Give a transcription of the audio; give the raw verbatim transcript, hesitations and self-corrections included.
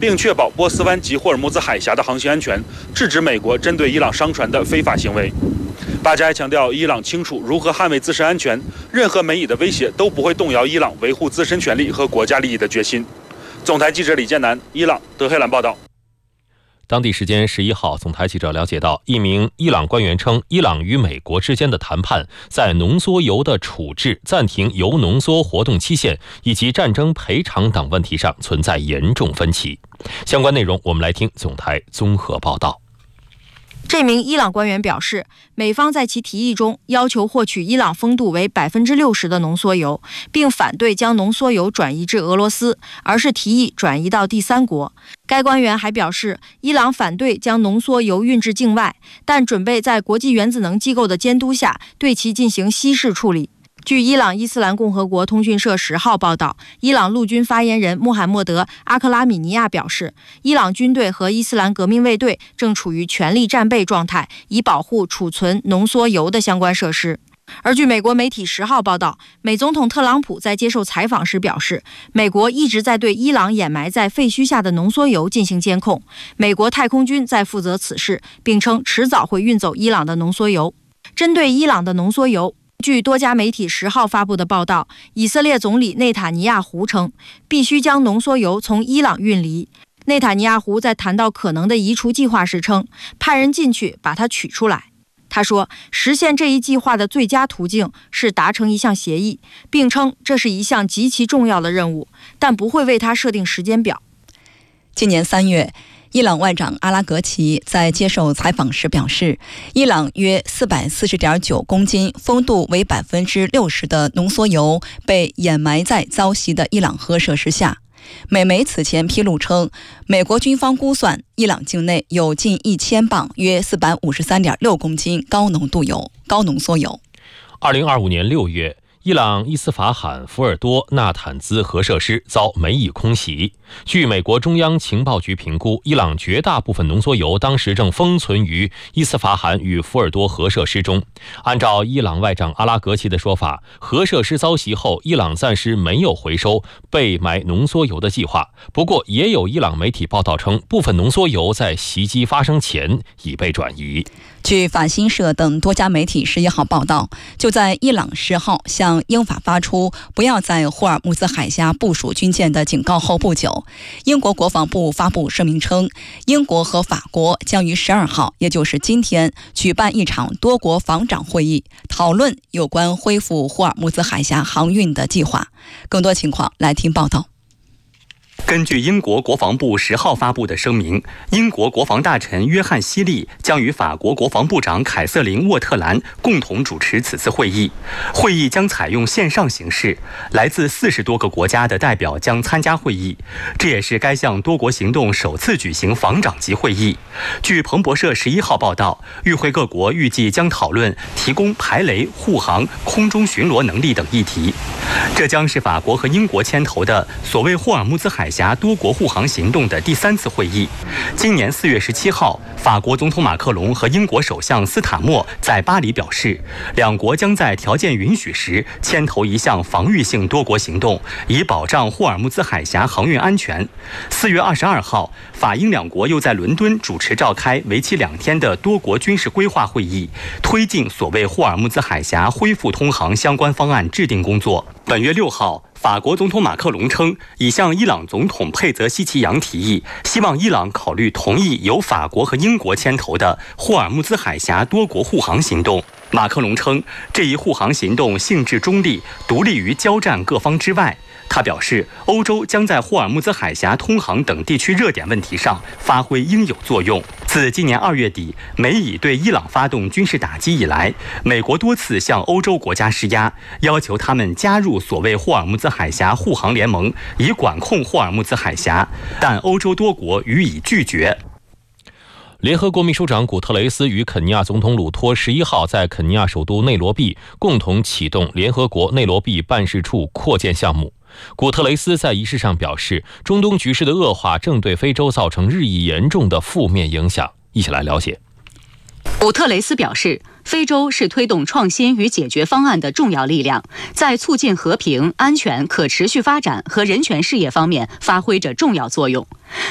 并确保波斯湾及霍尔木兹海峡的航行安全，制止美国针对伊朗商船的非法行为。巴加还强调，伊朗清楚如何捍卫自身安全，任何美以的威胁都不会动摇伊朗维护自身权利和国家利益的决心。总台记者李建南，伊朗德黑兰报道。 当地时间十一号，总台记者了解到，一名伊朗官员称，伊朗与美国之间的谈判在浓缩铀的处置、暂停铀浓缩活动期限以及战争赔偿等问题上存在严重分歧。相关内容，我们来听总台综合报道。 这名伊朗官员表示，美方在其提议中要求获取伊朗风度为 百分之六十 的浓缩铀，并反对将浓缩铀转移至俄罗斯，而是提议转移到第三国。该官员还表示，伊朗反对将浓缩铀运至境外，但准备在国际原子能机构的监督下对其进行稀释处理。据伊朗伊斯兰共和国通讯社十号报道，伊朗陆军发言人穆罕默德·阿克拉米尼亚表示，伊朗军队和伊斯兰革命卫队正处于全力战备状态，以保护储存浓缩铀的相关设施。而据美国媒体十号报道，美总统特朗普在接受采访时表示，美国一直在对伊朗掩埋在废墟下的浓缩铀进行监控，美国太空军在负责此事，并称迟早会运走伊朗的浓缩铀。针对伊朗的浓缩铀，据多家媒体十号发布的报道，以色列总理内塔尼亚胡称，必须将浓缩铀从伊朗运离。内塔尼亚胡在谈到可能的移除计划时称，派人进去把它取出来。他说，实现这一计划的最佳途径是达成一项协议，并称这是一项极其重要的任务，但不会为它设定时间表。 今年三月，伊朗外长阿拉格齐在接受采访时表示，伊朗约 四百四十点九 公斤，风度为 百分之六十 的浓缩铀被掩埋在遭袭的伊朗核设施下。美媒此前披露称，美国军方估算，伊朗境内有近一千磅，约 四百五十三点六 公斤高浓度铀、高浓缩铀。 二零二五年六月，伊朗伊斯法罕福尔多纳坦兹核设施遭美以空袭。据美国中央情报局评估，伊朗绝大部分浓缩铀当时正封存于伊斯法罕与福尔多核设施中。按照伊朗外长阿拉格齐的说法，核设施遭袭后，伊朗暂时没有回收被埋浓缩铀的计划。不过，也有伊朗媒体报道称，部分浓缩铀在袭击发生前已被转移。 据法新社等多家媒体十一号报道，就在伊朗十号向英法发出不要在霍尔木兹海峡部署军舰的警告后不久，英国国防部发布声明称，英国和法国将于十二号，也就是今天，举办一场多国防长会议，讨论有关恢复霍尔木兹海峡航运的计划。更多情况来听报道。 根据英国国防部十号发布的声明，英国国防大臣约翰·希利将与法国国防部长凯瑟琳·沃特兰共同主持此次会议。会议将采用线上形式，来自四十多个国家的代表将参加会议。这也是该项多国行动首次举行防长级会议。据彭博社十一号报道，与会各国预计将讨论提供排雷、护航、空中巡逻能力等议题。这将是法国和英国牵头的所谓霍尔木兹海峡多国护航行动的第三次会议。今年四月十七号，法国总统马克龙和英国首相斯塔默在巴黎表示，两国将在条件允许时牵头一项防御性多国行动，以保障霍尔木兹海峡航运安全。四月二十二号，法英两国又在伦敦主持召开为期两天的多国军事规划会议，推进所谓霍尔木兹海峡恢复通航相关方案制定工作。本月六号，法国总统马克龙称，已向伊朗总统佩泽希奇扬提议，希望伊朗考虑同意由法国和英国牵头的霍尔木兹海峡多国护航行动。马克龙称，这一护航行动性质中立，独立于交战各方之外。他表示，欧洲将在霍尔木兹海峡通航等地区热点问题上发挥应有作用。自今年二月底美以对伊朗发动军事打击以来，美国多次向欧洲国家施压，要求他们加入所谓霍尔木兹海峡护航联盟，以管控霍尔木兹海峡，但欧洲多国予以拒绝。 联合国秘书长古特雷斯与肯尼亚总统鲁托十一号在肯尼亚首都内罗毕共同启动联合国内罗毕办事处扩建项目。古特雷斯在仪式上表示，中东局势的恶化正对非洲造成日益严重的负面影响。一起来了解。 古特雷斯表示，非洲是推动创新与解决方案的重要力量，在促进和平、安全、可持续发展和人权事业方面发挥着重要作用。